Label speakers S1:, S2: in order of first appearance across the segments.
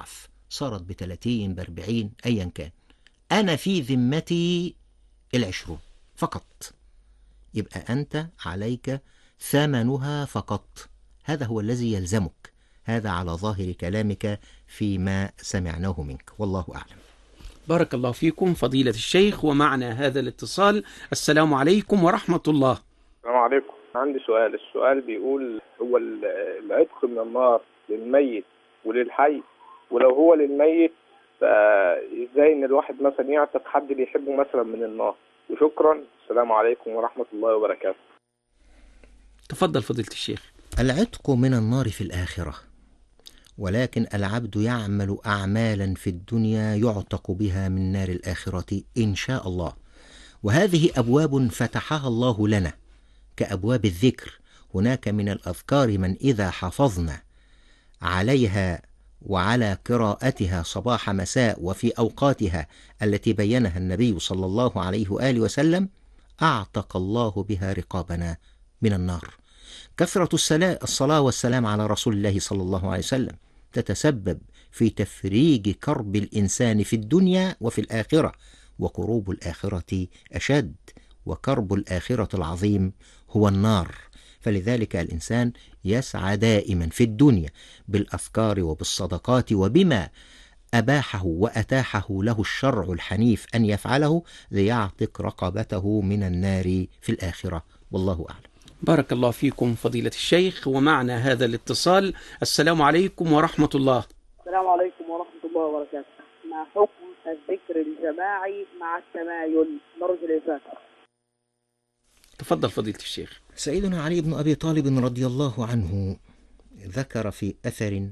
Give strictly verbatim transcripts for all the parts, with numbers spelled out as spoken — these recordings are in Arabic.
S1: تضاعف، صارت بثلاثين بأربعين أيا كان، أنا في ذمتي العشرون فقط، يبقى أنت عليك ثمنها فقط. هذا هو الذي يلزمك، هذا على ظاهر كلامك فيما سمعناه منك، والله أعلم.
S2: بارك الله فيكم فضيلة الشيخ. ومعنا هذا الاتصال. السلام عليكم ورحمة الله.
S3: السلام عليكم. عندي سؤال. السؤال بيقول هو العتق من النار للميت وللحي، ولو هو للميت فازاي ان الواحد مثلا يعتق حد بيحبه مثلا من النار؟ وشكرا، السلام عليكم ورحمة الله وبركاته.
S2: تفضل فضيلة الشيخ.
S1: العتق من النار في الآخرة، ولكن العبد يعمل أعمالا في الدنيا يعتق بها من نار الآخرة إن شاء الله. وهذه أبواب فتحها الله لنا كأبواب الذكر. هناك من الأذكار من إذا حافظنا عليها وعلى قراءتها صباح مساء وفي أوقاتها التي بينها النبي صلى الله عليه وآله وسلم، أعتق الله بها رقابنا من النار. كثرة الصلاة والسلام على رسول الله صلى الله عليه وسلم تتسبب في تفريج كرب الإنسان في الدنيا وفي الآخرة، وكروب الآخرة أشد، وكرب الآخرة العظيم هو النار. فلذلك الإنسان يسعى دائما في الدنيا بالأذكار وبالصدقات وبما أباحه وأتاحه له الشرع الحنيف أن يفعله ليعتق رقبته من النار في الآخرة، والله أعلم.
S2: بارك الله فيكم فضيلة الشيخ. ومعنا هذا الاتصال. السلام عليكم ورحمة الله.
S4: السلام عليكم ورحمة الله وبركاته. ما حكم الذكر الجماعي مع التمايل؟ نرجو الإجابة.
S2: تفضل فضيلة الشيخ.
S1: سيدنا علي بن أبي طالب رضي الله عنه ذكر في أثر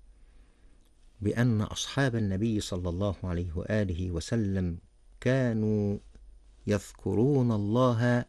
S1: بأن أصحاب النبي صلى الله عليه وآله وسلم كانوا يذكرون الله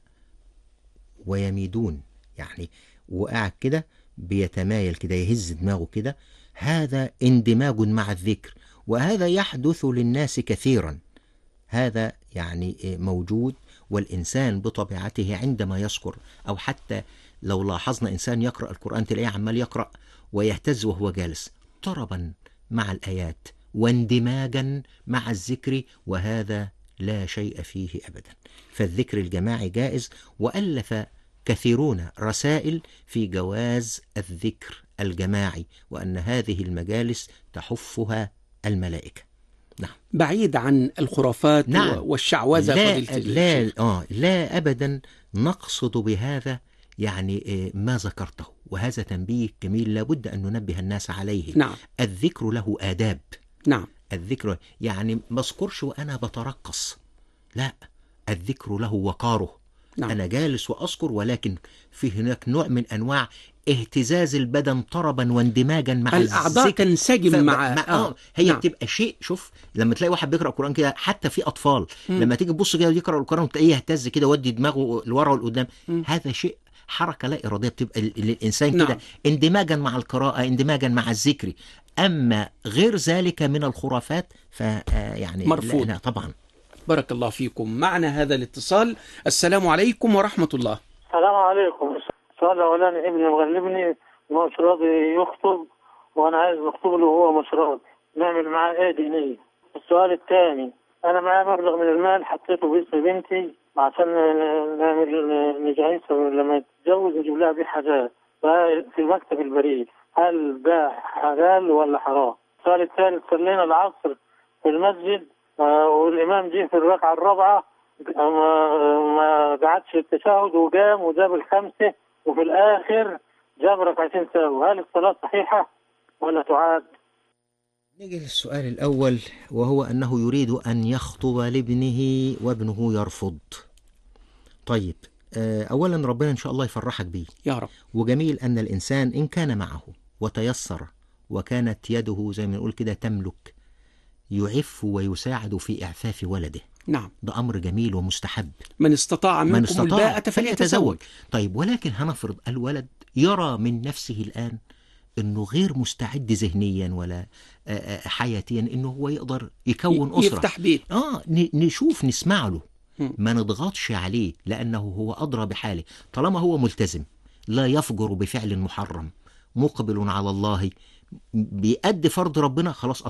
S1: ويميدون، يعني وقاعد كده بيتمايل كده، يهز دماغه كده، هذا اندماج مع الذكر، وهذا يحدث للناس كثيرا. هذا يعني موجود، والإنسان بطبيعته عندما يذكر، أو حتى لو لاحظنا إنسان يقرأ القرآن تلاقيه عمال يقرأ ويهتز وهو جالس، طربا مع الآيات واندماجا مع الذكر، وهذا لا شيء فيه أبدا. فالذكر الجماعي جائز، وألف كثيرون رسائل في جواز الذكر الجماعي، وأن هذه المجالس تحفها الملائكة. نعم.
S2: بعيد عن الخرافات
S1: نعم.
S2: والشعوذة.
S1: لا,
S2: فضيلة
S1: لا,
S2: الشيخ.
S1: آه لا أبدا نقصد بهذا يعني ما ذكرته، وهذا تنبيه جميل لابد أن ننبه الناس عليه.
S2: نعم.
S1: الذكر له آداب.
S2: نعم.
S1: الذكر يعني ما اذكرش وأنا بترقص، لا، الذكر له وقاره.
S2: نعم.
S1: أنا جالس وأذكر، ولكن في هناك نوع من أنواع اهتزاز البدن طربا واندماجا مع
S2: الأعضاء
S1: الذكر،
S2: تنسجم مع
S1: مع
S2: آه.
S1: آه. هي
S2: نعم.
S1: بتبقى شيء. شوف لما تلاقي واحد بيقرأ القرآن كده، حتى في أطفال
S2: م.
S1: لما تيجي تبص كده يقرأ القرآن وتلاقيه يهتز كده ودي دماغه لورا والقدام،
S2: م.
S1: هذا شيء حركة لا إرادية بتبقى للإنسان
S2: نعم.
S1: كده، اندماجا مع القراءة، اندماجا مع الذكر. أما غير ذلك من الخرافات فيعني
S2: مرفوض
S1: طبعا.
S2: بارك الله فيكم. معنا هذا الاتصال. السلام عليكم ورحمة الله.
S5: السلام عليكم. السؤال الأولاني، ابني مغلبني ومش راضي يخطب، وأنا عايز نخطب له وهو مش راضي، نعمل معاه إيه دينيا؟ السؤال الثاني، أنا معايا مبلغ من المال حطيته باسم بنتي عشان نعمل نجهزها لما تتجوز نجيب لها بيه حاجات في مكتب البريد، هل ده حلال ولا حرام؟ السؤال الثالث، صلينا العصر في المسجد والإمام جه في الركعة الرابعة ما قعدش التشهد وقام وجاب الخمسة، وفي الآخر جاب ركعتين ساوي، هل الصلاة صحيحة ولا تعاد؟
S1: نيجي للسؤال الأول، وهو أنه يريد أن يخطب لابنه وابنه يرفض. طيب، أولا ربنا إن شاء الله يفرحك بيه
S2: يا رب.
S1: وجميل أن الإنسان إن كان معه وتيسر وكانت يده زي ما نقول كده تملك، يعف ويساعد في إعفاف ولده.
S2: نعم.
S1: ده أمر جميل ومستحب.
S2: من استطاع منكم
S1: من استطاع
S2: الباءة فليتزوج.
S1: طيب، ولكن هنفرض الولد يرى من نفسه الآن أنه غير مستعد ذهنيا ولا حياتيا أنه هو يقدر يكون أسرة،
S2: يفتح بيت.
S1: آه نشوف نسمع له، ما نضغطش عليه، لأنه هو أدرى بحاله. طالما هو ملتزم لا يفجر بفعل محرم، مقبل على الله، بيأدي فرض ربنا، خلاص